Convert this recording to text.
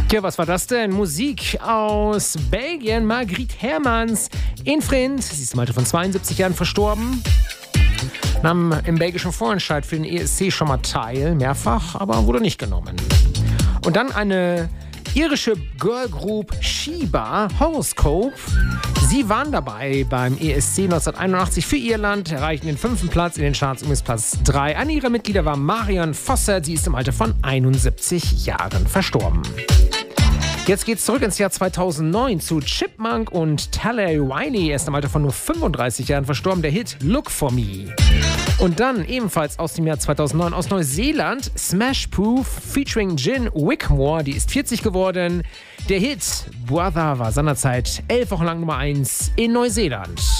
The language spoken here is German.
Tja, was war das denn? Musik aus Belgien. Margriet Hermans in Vriend. Sie ist im Alter von 72 Jahren verstorben. Nahm im belgischen Vorentscheid für den ESC schon mal teil, mehrfach, aber wurde nicht genommen. Und dann eine irische Girlgroup Sheba, Horoscope. Sie waren dabei beim ESC 1981 für Irland, erreichten den 5. Platz in den Charts, übrigens Platz 3. Eine ihrer Mitglieder war Marion Fossett. Sie ist im Alter von 71 Jahren verstorben. Jetzt geht's zurück ins Jahr 2009 zu Chipmunk und Tally Riley. Er ist im Alter von nur 35 Jahren verstorben. Der Hit Look For Me. Und dann ebenfalls aus dem Jahr 2009 aus Neuseeland Smash Proof featuring Gin Wickmore. Die ist 40 geworden. Der Hit Brother war seinerzeit 11 Wochen lang Nummer 1 in Neuseeland.